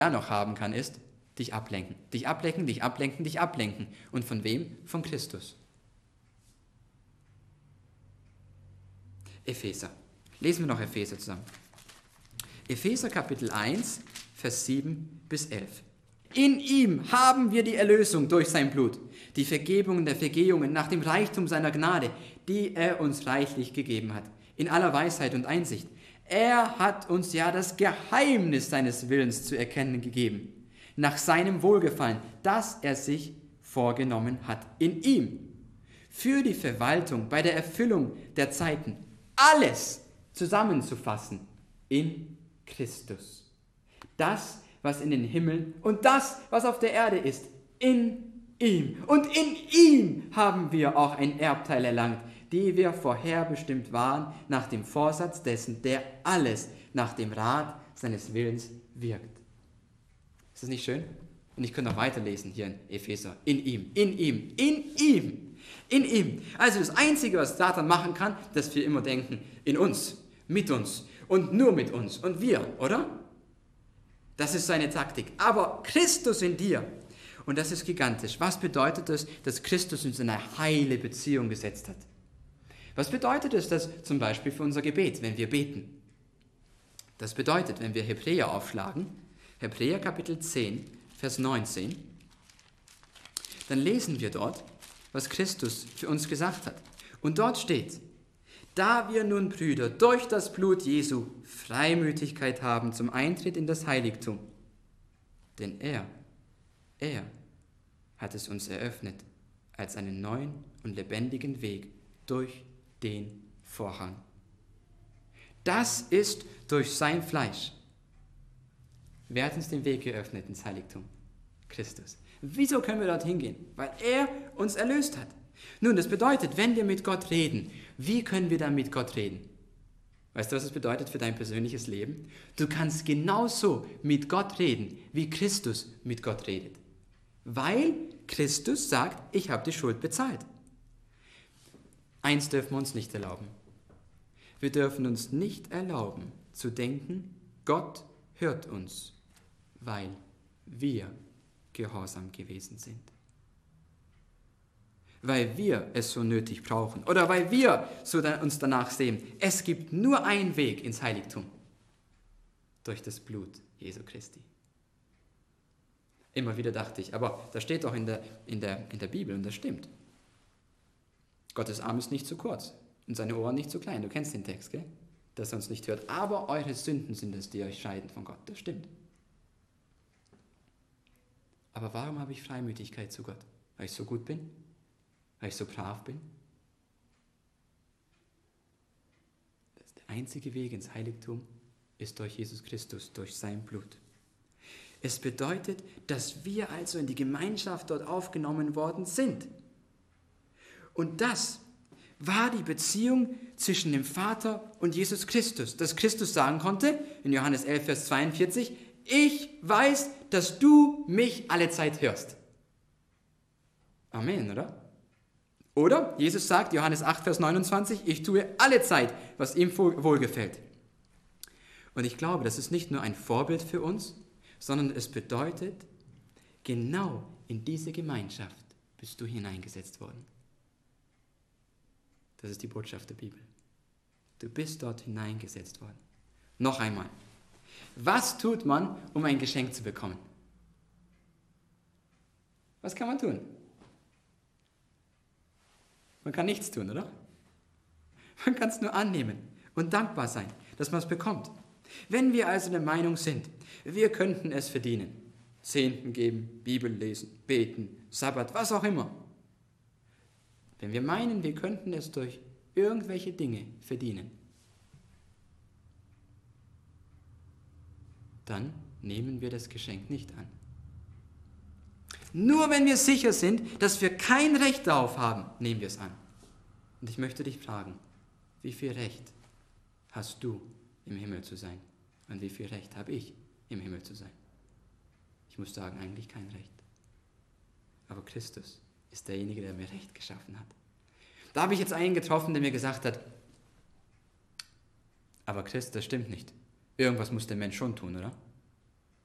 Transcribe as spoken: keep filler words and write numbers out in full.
er noch haben kann, ist dich ablenken. Dich ablenken, dich ablenken, dich ablenken. Und von wem? Von Christus. Epheser. Lesen wir noch Epheser zusammen. Epheser Kapitel eins, Vers sieben bis elf. In ihm haben wir die Erlösung durch sein Blut, die Vergebung der Vergehungen nach dem Reichtum seiner Gnade, die er uns reichlich gegeben hat, in aller Weisheit und Einsicht. Er hat uns ja das Geheimnis seines Willens zu erkennen gegeben, nach seinem Wohlgefallen, das er sich vorgenommen hat in ihm, für die Verwaltung bei der Erfüllung der Zeiten, alles zusammenzufassen in Christus. Das, was in den Himmeln und das, was auf der Erde ist, in ihm. Und in ihm haben wir auch ein Erbteil erlangt, die wir vorherbestimmt waren, nach dem Vorsatz dessen, der alles nach dem Rat seines Willens wirkt. Ist das nicht schön? Und ich könnte noch weiterlesen hier in Epheser. In ihm, in ihm, in ihm, in ihm. Also das Einzige, was Satan machen kann, dass wir immer denken, in uns, mit uns und nur mit uns und wir, oder? Das ist seine Taktik. Aber Christus in dir, und das ist gigantisch. Was bedeutet das, dass Christus uns in eine heile Beziehung gesetzt hat? Was bedeutet es, das zum Beispiel für unser Gebet, wenn wir beten? Das bedeutet, wenn wir Hebräer aufschlagen, Hebräer Kapitel zehn, Vers neunzehn, dann lesen wir dort, was Christus für uns gesagt hat. Und dort steht, da wir nun, Brüder, durch das Blut Jesu Freimütigkeit haben zum Eintritt in das Heiligtum, denn er, er hat es uns eröffnet als einen neuen und lebendigen Weg durch den Vorhang. Das ist durch sein Fleisch. Wer hat uns den Weg geöffnet ins Heiligtum? Christus. Wieso können wir dorthin gehen? Weil er uns erlöst hat. Nun, das bedeutet, wenn wir mit Gott reden, wie können wir dann mit Gott reden? Weißt du, was das bedeutet für dein persönliches Leben? Du kannst genauso mit Gott reden, wie Christus mit Gott redet. Weil Christus sagt, ich habe die Schuld bezahlt. Eins dürfen wir uns nicht erlauben. Wir dürfen uns nicht erlauben, zu denken, Gott hört uns, weil wir gehorsam gewesen sind. Weil wir es so nötig brauchen oder weil wir so uns danach sehen. Es gibt nur einen Weg ins Heiligtum. Durch das Blut Jesu Christi. Immer wieder dachte ich, aber das steht doch in der, in der, in der Bibel und das stimmt. Gottes Arm ist nicht zu kurz und seine Ohren nicht zu klein. Du kennst den Text, gell? Dass er uns nicht hört. Aber eure Sünden sind es, die euch scheiden von Gott. Das stimmt. Aber warum habe ich Freimütigkeit zu Gott? Weil ich so gut bin? Weil ich so brav bin? Der einzige Weg ins Heiligtum ist durch Jesus Christus, durch sein Blut. Es bedeutet, dass wir also in die Gemeinschaft dort aufgenommen worden sind. Und das war die Beziehung zwischen dem Vater und Jesus Christus. Dass Christus sagen konnte, in Johannes elf, Vers zweiundvierzig, ich weiß, dass du mich alle Zeit hörst. Amen, oder? Oder Jesus sagt, Johannes acht, Vers neunundzwanzig, ich tue alle Zeit, was ihm wohlgefällt. Und ich glaube, das ist nicht nur ein Vorbild für uns, sondern es bedeutet, genau in diese Gemeinschaft bist du hineingesetzt worden. Das ist die Botschaft der Bibel. Du bist dort hineingesetzt worden. Noch einmal. Was tut man, um ein Geschenk zu bekommen? Was kann man tun? Man kann nichts tun, oder? Man kann es nur annehmen und dankbar sein, dass man es bekommt. Wenn wir also der Meinung sind, wir könnten es verdienen, Zehnten geben, Bibel lesen, beten, Sabbat, was auch immer. Wenn wir meinen, wir könnten es durch irgendwelche Dinge verdienen, dann nehmen wir das Geschenk nicht an. Nur wenn wir sicher sind, dass wir kein Recht darauf haben, nehmen wir es an. Und ich möchte dich fragen, wie viel Recht hast du, im Himmel zu sein? Und wie viel Recht habe ich, im Himmel zu sein? Ich muss sagen, eigentlich kein Recht. Aber Christus ist derjenige, der mir Recht geschaffen hat. Da habe ich jetzt einen getroffen, der mir gesagt hat, aber Christ, das stimmt nicht. Irgendwas muss der Mensch schon tun, oder?